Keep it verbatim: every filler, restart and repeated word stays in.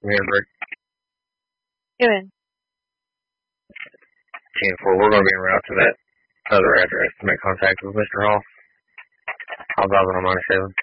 Remember, Doing. ten four, we're going to be en route to that other address to make contact with Mister Hall. I'll drive it on my seven.